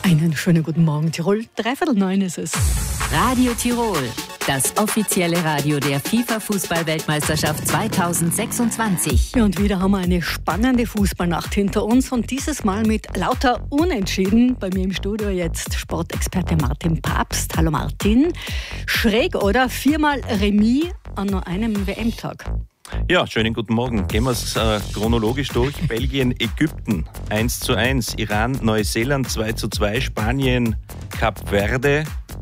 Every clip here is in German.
Einen schönen guten Morgen, Tirol. 8:45 ist es. Radio Tirol, das offizielle Radio der FIFA-Fußball-Weltmeisterschaft 2026. Ja, und wieder haben wir eine spannende Fußballnacht hinter uns und dieses Mal mit lauter Unentschieden. Bei mir im Studio jetzt Sportexperte Martin Pabst. Hallo Martin. Schräg, oder? 4-mal Remis an nur einem WM-Tag. Ja, schönen guten Morgen. Gehen wir es chronologisch durch. Belgien, Ägypten 1:1, Iran, Neuseeland 2:2, Spanien, Kap Verde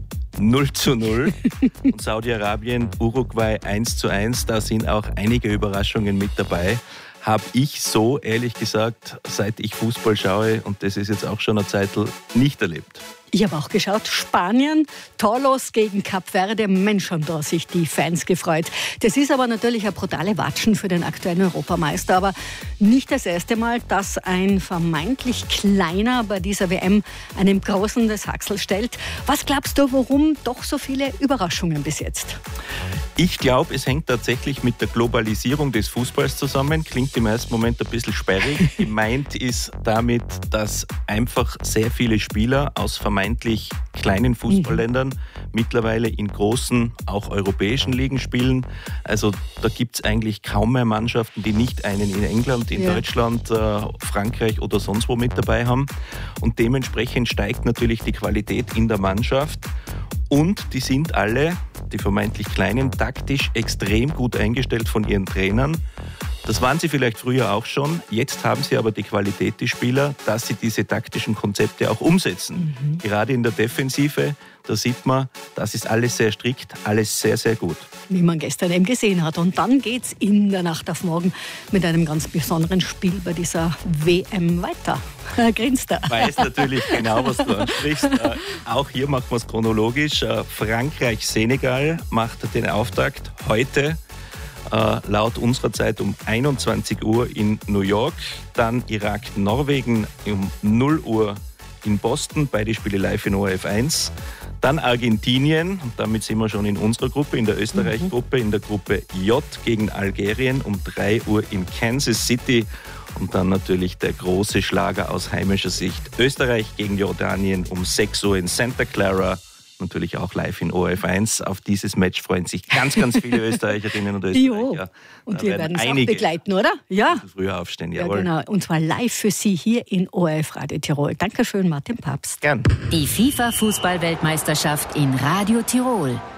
0:0 und Saudi-Arabien, Uruguay 1:1. Da sind auch einige Überraschungen mit dabei. Habe ich so, ehrlich gesagt, seit ich Fußball schaue, und das ist jetzt auch schon eine Zeit, nicht erlebt. Ich habe auch geschaut, Spanien, torlos gegen Kap Verde. Mensch, haben da sich die Fans gefreut. Das ist aber natürlich ein brutale Watschen für den aktuellen Europameister. Aber nicht das erste Mal, dass ein vermeintlich Kleiner bei dieser WM einem Großen das Haxel stellt. Was glaubst du, warum doch so viele Überraschungen bis jetzt? Ich glaube, es hängt tatsächlich mit der Globalisierung des Fußballs zusammen. Klingt im ersten Moment ein bisschen sperrig. Gemeint ist damit, dass einfach sehr viele Spieler aus vermeintlich kleinen Fußballländern mittlerweile in großen, auch europäischen Ligen spielen. Also da gibt es eigentlich kaum mehr Mannschaften, die nicht einen in England, in Deutschland, Frankreich oder sonst wo mit dabei haben. Und dementsprechend steigt natürlich die Qualität in der Mannschaft. Und die sind alle, die vermeintlich Kleinen, taktisch extrem gut eingestellt von ihren Trainern. Das waren sie vielleicht früher auch schon. Jetzt haben sie aber die Qualität, die Spieler, dass sie diese taktischen Konzepte auch umsetzen. Gerade in der Defensive, da sieht man, das ist alles sehr strikt, alles sehr, sehr gut. Wie man gestern eben gesehen hat. Und dann geht's in der Nacht auf morgen mit einem ganz besonderen Spiel bei dieser WM weiter. Grinst er. Weiß natürlich genau, was du ansprichst. Auch hier machen wir es chronologisch. Frankreich-Senegal macht den Auftakt heute. Laut unserer Zeit um 21 Uhr in New York, dann Irak-Norwegen um 0 Uhr in Boston, beide Spiele live in ORF 1. Dann Argentinien, und damit sind wir schon in unserer Gruppe, in der Österreich-Gruppe, in der Gruppe J gegen Algerien um 3 Uhr in Kansas City. Und dann natürlich der große Schlager aus heimischer Sicht, Österreich gegen Jordanien um 6 Uhr in Santa Clara. Natürlich auch live in ORF 1. Auf dieses Match freuen sich ganz, ganz viele Österreicherinnen und Österreicher. Und wir werden es auch begleiten, oder? Ja. Früher aufstehen, jawohl. Ja, genau. Und zwar live für Sie hier in ORF Radio Tirol. Dankeschön, Martin Pabst. Gern. Die FIFA-Fußball-Weltmeisterschaft in Radio Tirol.